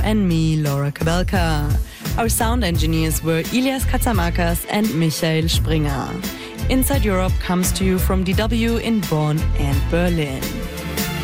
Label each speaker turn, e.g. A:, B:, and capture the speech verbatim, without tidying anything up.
A: and me, Laura Kabelka. Our sound engineers were Ilias Katsamakas and Michael Springer. Inside Europe comes to you from D W in Bonn and Berlin.